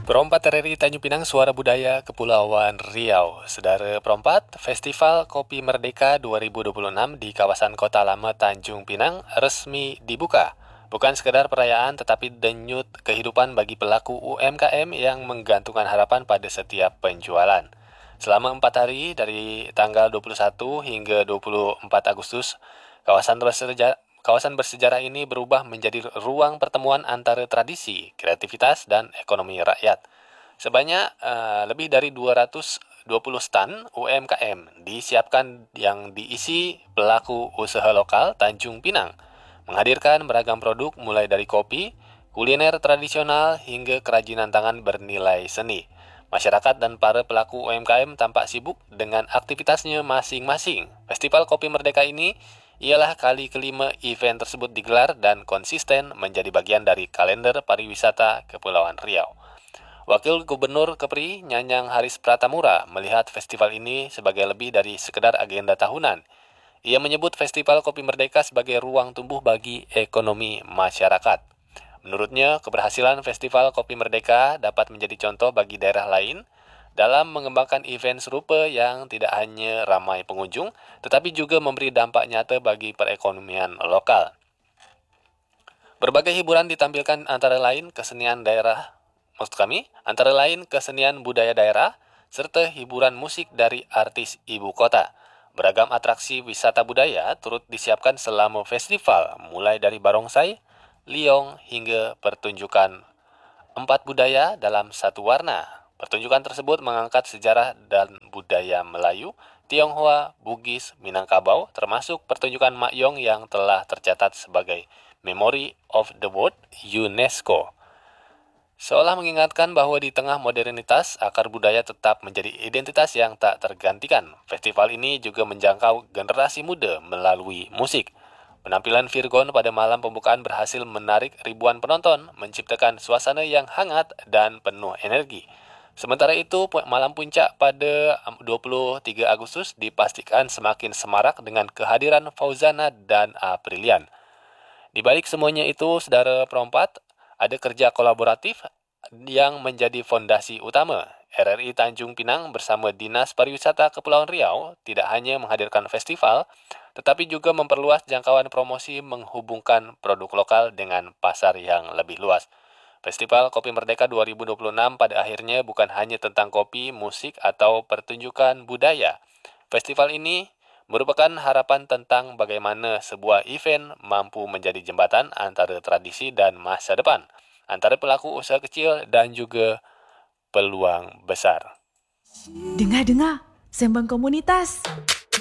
Perompat RRI Tanjung Pinang Suara Budaya Kepulauan Riau. Saudara Perompat, Festival Kopi Merdeka 2026 di kawasan Kota Lama Tanjung Pinang resmi dibuka. Bukan sekedar perayaan tetapi denyut kehidupan bagi pelaku UMKM yang menggantungkan harapan pada setiap penjualan. Selama 4 hari dari tanggal 21 hingga 24 Agustus, Kawasan bersejarah ini berubah menjadi ruang pertemuan antara tradisi, kreativitas, dan ekonomi rakyat. Sebanyak lebih dari 220 stan UMKM disiapkan yang diisi pelaku usaha lokal Tanjung Pinang, menghadirkan beragam produk mulai dari kopi, kuliner tradisional hingga kerajinan tangan bernilai seni. Masyarakat dan para pelaku UMKM tampak sibuk dengan aktivitasnya masing-masing. Festival Kopi Merdeka ini ialah kali kelima event tersebut digelar dan konsisten menjadi bagian dari kalender pariwisata Kepulauan Riau. Wakil Gubernur Kepri, Nyanyang Haris Pratamura, melihat festival ini sebagai lebih dari sekedar agenda tahunan. Ia menyebut Festival Kopi Merdeka sebagai ruang tumbuh bagi ekonomi masyarakat. Menurutnya, keberhasilan Festival Kopi Merdeka dapat menjadi contoh bagi daerah lain dalam mengembangkan event serupa yang tidak hanya ramai pengunjung, tetapi juga memberi dampak nyata bagi perekonomian lokal. Berbagai hiburan ditampilkan antara lain kesenian budaya daerah, serta hiburan musik dari artis ibu kota. Beragam atraksi wisata budaya turut disiapkan selama festival, mulai dari barongsai, liong, hingga pertunjukan 4 budaya dalam satu warna. Pertunjukan tersebut mengangkat sejarah dan budaya Melayu, Tionghoa, Bugis, Minangkabau, termasuk pertunjukan Makyong yang telah tercatat sebagai Memory of the World UNESCO. Seolah mengingatkan bahwa di tengah modernitas, akar budaya tetap menjadi identitas yang tak tergantikan. Festival ini juga menjangkau generasi muda melalui musik. Penampilan Virgon pada malam pembukaan berhasil menarik ribuan penonton, menciptakan suasana yang hangat dan penuh energi. Sementara itu, malam puncak pada 23 Agustus dipastikan semakin semarak dengan kehadiran Fauzana dan Aprilian. Di balik semuanya itu, saudara Perompat, ada kerja kolaboratif yang menjadi fondasi utama. RRI Tanjung Pinang bersama Dinas Pariwisata Kepulauan Riau tidak hanya menghadirkan festival, tetapi juga memperluas jangkauan promosi menghubungkan produk lokal dengan pasar yang lebih luas. Festival Kopi Merdeka 2026 pada akhirnya bukan hanya tentang kopi, musik, atau pertunjukan budaya. Festival ini merupakan harapan tentang bagaimana sebuah event mampu menjadi jembatan antara tradisi dan masa depan, antara pelaku usaha kecil dan juga peluang besar. Dengar-dengar, sembang komunitas.